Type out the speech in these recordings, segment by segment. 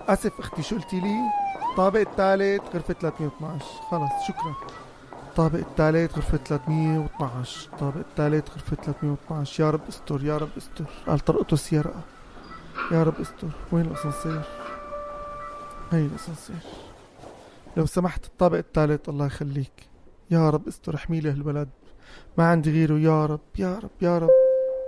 اسف اختي، شو قلتي لي؟ الطابق الثالث غرفة 312. خلاص شكرا. الطابق الثالث غرفة 312. الطابق الثالث غرفة 312. يا رب استر يا رب استر. قال طرقته السيارة. يا رب استر. وين الاسانسير؟ هي الاسانسير. لو سمحت الطابق الثالث الله يخليك. يا رب استر، احمي له الولد، ما عندي غيره. يا رب يا رب يا رب.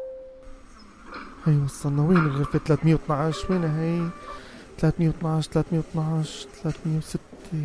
هي وصلنا. وين الغرفة 312؟ وينها هي؟ 312 312 306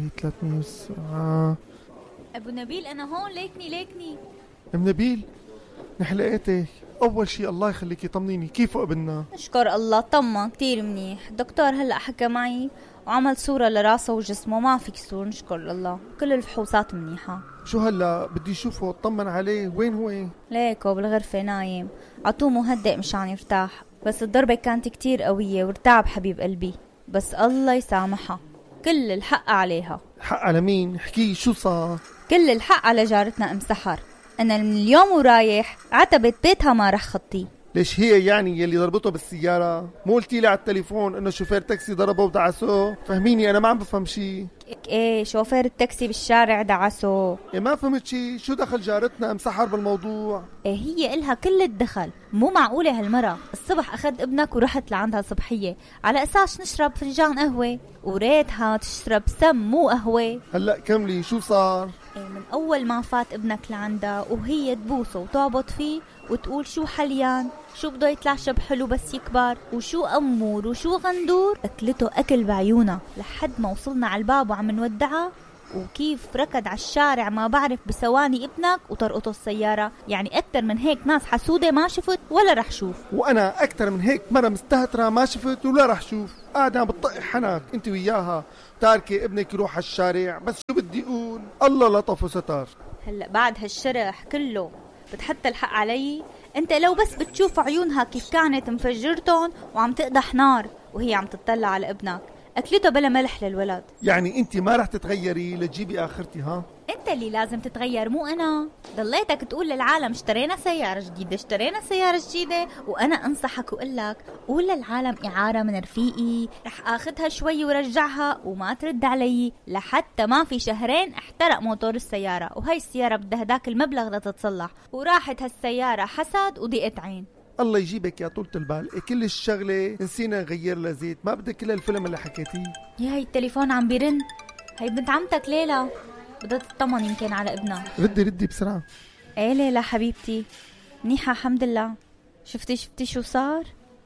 307. ابو نبيل انا هون، ليكني. ام نبيل نحن لقيتك. اول شي الله يخليكي طمنيني، كيفه ابننا؟ نشكر الله طمن كتير منيح. الدكتور هلأ حكى معي وعمل صورة لراسه وجسمه، ما في كسور نشكر الله، كل الفحوصات منيحة. شو هلا بدي اشوفه اطمن عليه. وين هو؟ ليكو بالغرفة نايم، عطوه مهدئ مشان يرتاح، بس الضربة كانت كتير قوية وارتعب حبيب قلبي، بس الله يسامحها، كل الحق عليها. الحق على مين؟ احكي شو صار؟ كل الحق على جارتنا ام سحر. انا من اليوم ورايح عتبت بيتها ما رح خطي. ليش هي يعني يلي ضربته بالسيارة؟ مو قلتي لي على التليفون انه شوفير تاكسي ضربه ودعسه؟ فهميني انا ما عم بفهم شي. ايه شوفير التاكسي بالشارع دعسه. إيه ما فهمت شي. شو دخل جارتنا ام سحر بالموضوع؟ ايه هي إلها كل الدخل. مو معقولة هالمرة. الصبح اخذت ابنك ورحت لعندها صبحية على اساس نشرب فنجان قهوة، وريتها تشرب سم مو قهوة. هلا كملي شو صار؟ إيه من اول ما فات ابنك لعندها وهي تبوسه وتعبط فيه وتقول شو حليان، شو بده يتلعشب حلو بس يكبر، وشو أمور وشو غندور. أكلته أكل بعيونا لحد ما وصلنا على الباب وعم نودعها، وكيف ركض على الشارع ما بعرف بثواني ابنك وطرقته السيارة. يعني أكتر من هيك ناس حسودة ما شفت ولا رح شوف. وأنا أكتر من هيك مرة مستهترة ما شفت ولا رح شوف. قاعدة عم بتطق حنك انت وياها، تاركي ابنك يروح على الشارع. بس شو بدي أقول، الله لطف وستار. هلأ بعد هالشرح كله بتحط الحق علي؟ انت لو بس بتشوف عيونها كيف كانت مفجرتهم وعم تقدح نار وهي عم تطلع على ابنك. اكلته بلا ملح للولد. يعني انت ما رح تتغيري لتجيبي اخرتي؟ ها انت اللي لازم تتغير مو انا. ضليتك تقول للعالم اشترينا سيارة جديدة اشترينا سيارة جديدة، وانا انصحك وقلك قول للعالم اعارة من رفيقي رح اخذها شوي ورجعها، وما ترد علي لحتى ما في شهرين احترق موتور السيارة، وهي السيارة بدها هداك المبلغ لتتصلح، وراحت هالسيارة حسد وضيقت عين. الله يجيبك يا طولة البال. كل الشغلة نسينا نغير لها زيت، ما بدك كل الفيلم اللي حكيتيه. يا هي التليفون عم بيرن، هي بنت عمتك ليلى بدها تطمن يمكن على ابنها. ردي بسرعة. ايه ليلى حبيبتي منيحة الحمد لله. شفتي شو صار؟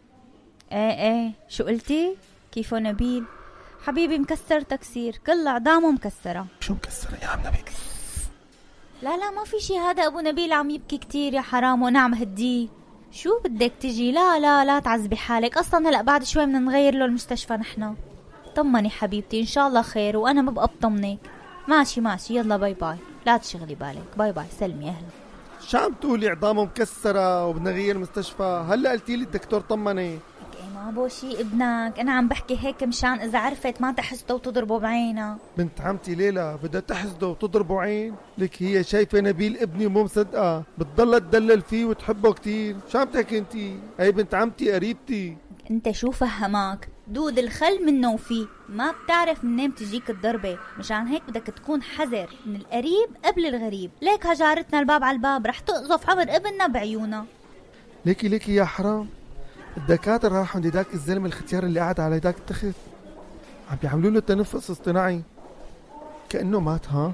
ايه شو قلتي؟ كيفو نبيل؟ حبيبي مكسر تكسير، كل عظامه مكسرة. شو مكسرة يا عم نبيل؟ لا ما في شي، هذا ابو نبيل عم يبكي كتير يا حرام ونعم هديه. شو بدك تجي؟ لا تعذبي حالك، اصلا هلا بعد شوي بدنا نغير له المستشفى نحن. طمني حبيبتي ان شاء الله خير، وانا ببقى بطمنك. ماشي يلا باي باي، لا تشغلي بالك، باي سلمي اهلا. شو عم تقولي عظامه مكسرة وبدنا نغير مستشفى؟ هلا قلتي لي الدكتور طمني. ما بو شي ابنك، انا عم بحكي هيك مشان اذا عرفت ما تحسده وتضربه بعينها. بنت عمتي ليلى بدها تحسده وتضربه عين؟ لك هي شايفه نبيل ابني ومو مصدقه، بتضل تدلل فيه وتحبه كتير. شو عم تحكي انتي؟ هي بنت عمتي قريبتي. انت شو فهمك؟ دود الخل منه وفيه، ما بتعرف منين بتجيك الضربة، مشان هيك بدك تكون حذر من القريب قبل الغريب. ليك هجارتنا الباب على الباب رح تقذف عمر ابننا بعيونها. ليكي يا حرام، الدكاترة راحوا عند داك الزلمة الختيار اللي قاعد على داك التخت، عم بيعملوا له تنفس اصطناعي كأنه مات. ها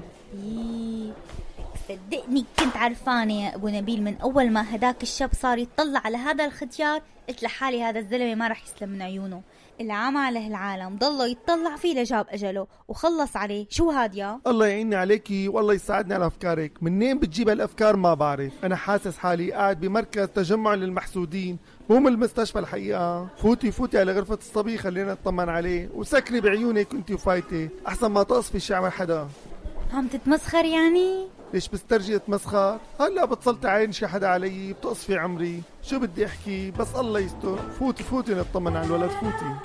صدقني كنت عرفانة يا ابو نبيل، من اول ما هداك الشاب صار يتطلع على هذا الختيار قلت لحالي هذا الزلمة ما رح يسلم من عيونه. اللي عام عليه العالم ضله يتطلع فيه لجاب اجله وخلص عليه. شو هاد يا الله يعيني عليكي والله يساعدني على افكارك. منين بتجيب هالافكار ما بعرف. انا حاسس حالي قاعد بمركز تجمع للمحسودين مو من المستشفى الحقيقة. فوتي على غرفة الصبي خلينا نطمن عليه، وسكري بعيونك انتي وفايتي احسن ما تقصفي شعر حدا. عم تتمسخر يعني؟ ليش بسترجي اتمسخر؟ هلا بتصلتي عين شي حدا علي بتقصفي عمري. شو بدي احكي؟ بس الله يستر. فوتي نطمن على الولد. فوتي.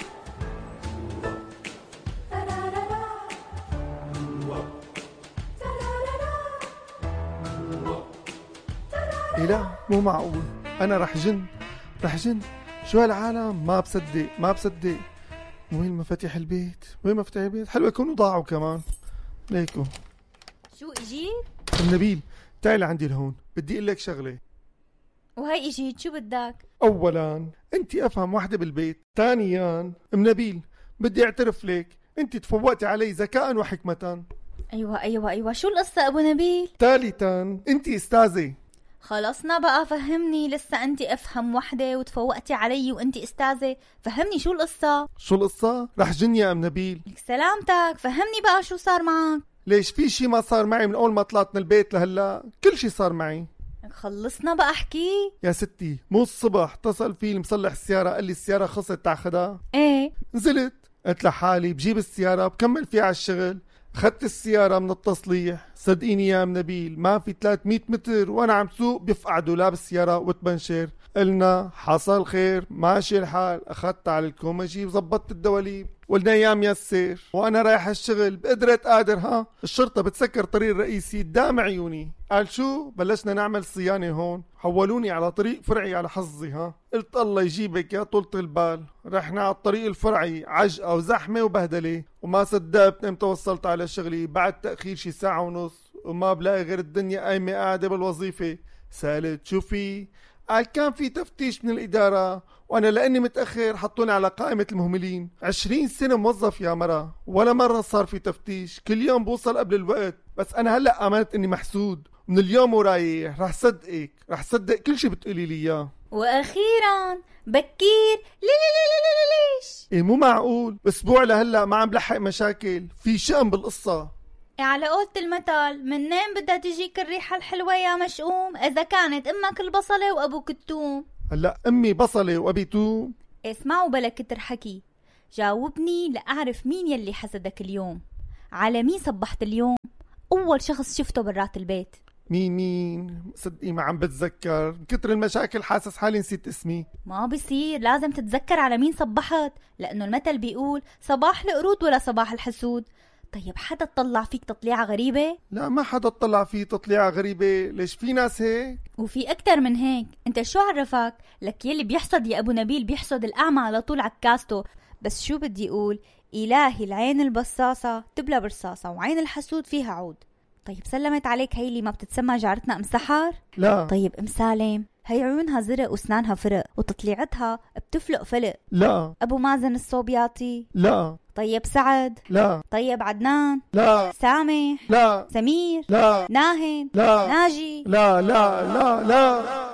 إيه لا مو معقول، انا رح جن. شو هالعالم؟ ما بصدق. وين مفاتيح البيت؟ وين مفاتيح البيت؟ حلوة يكونوا ضاعوا كمان. ليكو شو اجيت؟ ام نبيل تعالي عندي لهون، بدي اقول لك شغلة. وهي اجيت، شو بدك؟ اولا انت افهم وحدة بالبيت، ثانيا ام نبيل بدي اعترف لك انت تفوقتي علي ذكاء وحكمة. ايوه، شو القصة ابو نبيل؟ ثالثا انت استاذة. خلصنا بقى، فهمني. لسه انت افهم وحدة وتفوقتي علي وانت استاذة. فهمني شو القصة؟ شو القصة؟ رح جن يا ام نبيل. لك سلامتك، فهمني بقى شو صار معك. ليش في شي ما صار معي من اول ما طلعت من البيت لهلا؟ كل شي صار معي. خلصنا بقى احكي. يا ستي مو الصبح اتصل في المصلح السيارة قال لي السيارة خلصت تاخدها؟ ايه. نزلت قلت لحالي بجيب السيارة بكمل فيها على الشغل. اخذت السيارة من التصليح، صدقيني يا ام نبيل ما في 300 متر وانا عم سوق بيفقع دولاب السيارة وتبنشر. قلنا حصل خير ماشي الحال، اخذت على الكومجي وزبطت الدواليب. قلنا يا ميسر وانا رايح الشغل بقدرة قادر الشرطة بتسكر طريق الرئيسي قدام عيوني. قال شو؟ بلشنا نعمل صيانة هون، حولوني على طريق فرعي على حظي. قلت الله يجيبك يا طولة البال. رحنا على الطريق الفرعي عجقة وزحمة وبهدلة، وما صدقت امتى وصلت على شغلي بعد تأخير شي ساعة ونص، وما بلاقي غير الدنيا قايمة قاعدة بالوظيفة. سألت شو في؟ قال كان في تفتيش من الإدارة وأنا لأني متأخر حطوني على قائمة المهملين. 20 سنة موظف يا مرة ولا مرة صار في تفتيش، كل يوم بوصل قبل الوقت. بس أنا هلأ آمنت إني محسود، من اليوم ورايح رح صدقك، رح صدق كل شي بتقولي لي إياه. واخيرا بكير ليش؟ إيه مو معقول، أسبوع لهلأ ما عم لحق مشاكل، في شأن بالقصة. على قولة المثل، منين بدها تجيك الريحة الحلوة يا مشؤوم إذا كانت أمك البصلة وأبوك التوم؟ هلأ أمي بصلة وأبي توم؟ اسمعوا بلا كتر حكي، جاوبني لأعرف مين يلي حسدك اليوم. على مين صبحت اليوم؟ أول شخص شفته برات البيت مين؟ صدقي ما عم بتذكر، كتر المشاكل حاسس حالي نسيت اسمي. ما بصير، لازم تتذكر على مين صبحت، لأنه المثل بيقول صباح القرود ولا صباح الحسود. طيب حدا تطلع فيك تطليعة غريبة؟ لا ما حدا تطلع فيه تطليعة غريبة، ليش في ناس هيك؟ وفي أكتر من هيك. انت شو عرفك؟ لك يلي بيحصد يا أبو نبيل بيحصد الأعمى على طول عكاسته. بس شو بدي أقول؟ إلهي العين البصاصة تبلى برصاصة وعين الحسود فيها عود. طيب سلمت عليك هي اللي ما بتتسمى جارتنا أم سحر؟ لا. طيب أم سالم هي عيونها زرق واسنانها فرق وتطليعتها بتفلق فلق. لا. أبو مازن الصوبياطي؟ لا. طيب سعد؟ لا. طيب عدنان؟ لا. سامح؟ لا. سمير؟ لا. ناهد؟ لا. ناجي؟ لا لا لا لا.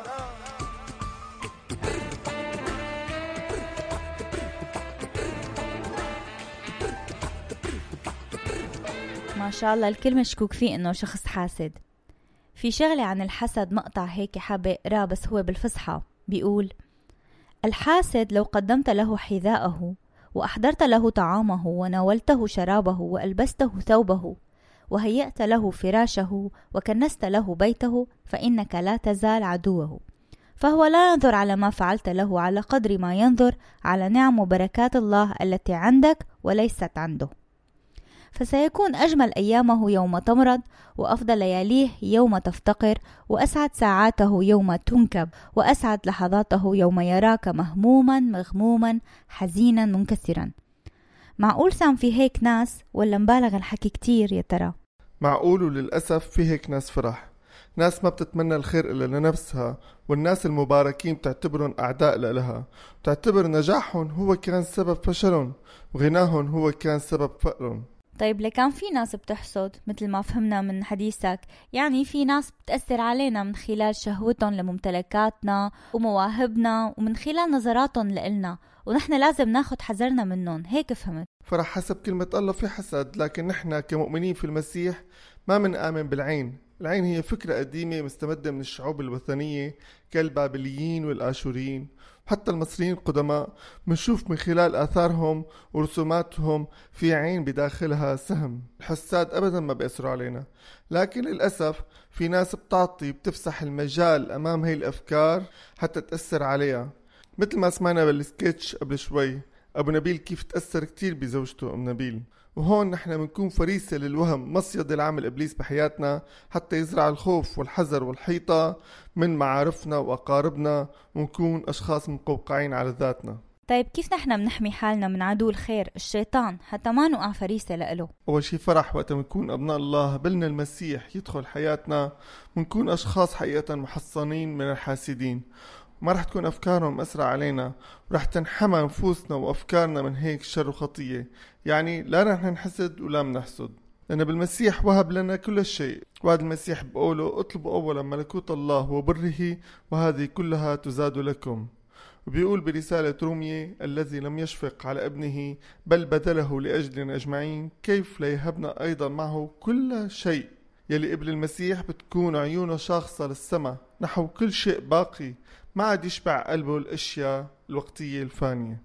ما شاء الله الكل مشكوك فيه انه شخص حاسد. في شغلة عن الحسد مقطع هيك حابة اقراه بس هو بالفصحى، بيقول: الحاسد لو قدمت له حذاءه وأحضرت له طعامه وناولته شرابه وألبسته ثوبه وهيأت له فراشه وكنست له بيته فإنك لا تزال عدوه، فهو لا ينظر على ما فعلت له على قدر ما ينظر على نعم وبركات الله التي عندك وليست عنده. فسيكون أجمل أيامه يوم تمرض، وأفضل لياليه يوم تفتقر، وأسعد ساعاته يوم تنكب، وأسعد لحظاته يوم يراك مهموما مغموما حزينا منكسرا. معقول سام في هيك ناس ولا مبالغ الحكي كتير يا ترى؟ معقول، وللأسف في هيك ناس فرح، ناس ما بتتمنى الخير إلا لنفسها، والناس المباركين بتعتبرهم أعداء لها، بتعتبر نجاحهم هو كان سبب فشلهم وغناهم هو كان سبب فقرهم. طيب لكان في ناس بتحسد مثل ما فهمنا من حديثك، يعني في ناس بتأثر علينا من خلال شهوتهم لممتلكاتنا ومواهبنا ومن خلال نظراتهم لإلنا، ونحن لازم ناخد حذرنا منهم، هيك فهمت؟ فرح حسب كلمة الله في حسد، لكن نحن كمؤمنين في المسيح ما منآمن بالعين. العين هي فكرة قديمة مستمدة من الشعوب الوثنية كالبابليين والآشوريين، حتى المصريين القدماء منشوف من خلال آثارهم ورسوماتهم في عين بداخلها سهم. الحساد أبدا ما بيأثروا علينا، لكن للأسف في ناس بتفسح المجال أمام هاي الأفكار حتى تأثر عليها، مثل ما سمعنا بالسكتش قبل شوي أبو نبيل كيف تأثر كتير بزوجته أم نبيل. وهون نحن منكون فريسة للوهم، مصيد العمل إبليس بحياتنا حتى يزرع الخوف والحذر والحيطة من معارفنا وأقاربنا، ونكون أشخاص مقوقعين على ذاتنا. طيب كيف نحن بنحمي حالنا من عدو الخير الشيطان حتى ما نوقع فريسة لإله؟ أول شي فرح وقت منكون أبناء الله بلنا المسيح يدخل حياتنا، منكون أشخاص حقيقة محصنين من الحاسدين، وما رح تكون أفكارهم أسرع علينا، ورح تنحمى نفوسنا وأفكارنا من هيك شر وخطية. يعني لا رح نحسد ولا منحسد، لأن بالمسيح وهب لنا كل شيء. وعد المسيح بقوله اطلبوا أولا ملكوت الله وبره وهذه كلها تزاد لكم. وبيقول برسالة رومية الذي لم يشفق على ابنه بل بذله لأجلنا أجمعين كيف لا يهبنا أيضا معه كل شيء. يلي قبل المسيح بتكون عيونه شاخصة للسماء نحو كل شيء باقي، ما عاد يشبع قلبه الأشياء الوقتية الفانية.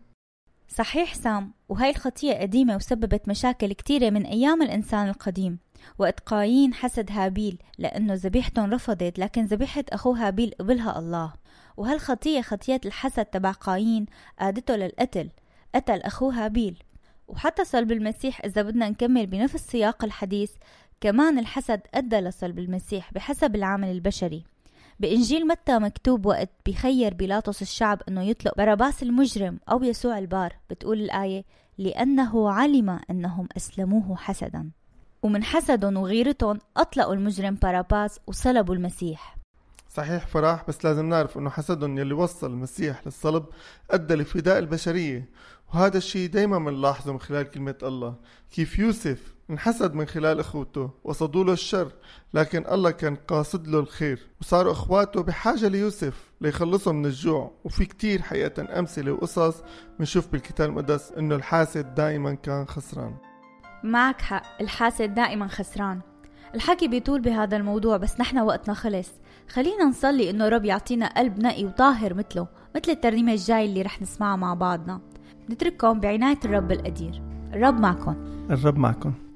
صحيح سام، وهي الخطية قديمة وسببت مشاكل كتيرة من أيام الإنسان القديم. وقت قايين حسد هابيل لأنه ذبيحتهم رفضت، لكن ذبيحة أخوه هابيل قبلها الله. وهالخطية خطية الحسد تبع قايين قادته للقتل، قتل أخوه هابيل. وحتى صلب المسيح إذا بدنا نكمل بنفس سياق الحديث، كمان الحسد أدى لصلب المسيح بحسب العمل البشري. بإنجيل متى مكتوب وقت بيخير بيلاطس الشعب أنه يطلق باراباس المجرم أو يسوع البار، بتقول الآية لأنه علم أنهم أسلموه حسدا. ومن حسدهم وغيرتهم أطلقوا المجرم باراباس وصلبوا المسيح. صحيح فرح، بس لازم نعرف أنه حسدهم يلي وصل المسيح للصلب أدى لفداء البشرية، وهذا الشيء دايما منلاحظه من خلال كلمة الله. كيف يوسف انحسد من خلال أخوته وصدوا له الشر، لكن الله كان قاصد له الخير، وصاروا أخواته بحاجة ليوسف ليخلصهم من الجوع. وفي كتير حقيقة أمثلة وقصص منشوف بالكتاب المقدس أنه الحاسد دائما كان خسران. معك حق، الحاسد دائما خسران. الحكي بيطول بهذا الموضوع بس نحن وقتنا خلص. خلينا نصلي إنه رب يعطينا قلب نقي وطاهر مثل الترنيمة الجاي اللي رح نسمعها مع بعضنا. نترككم بعناية الرب القدير. الرب معكم. الرب معكم.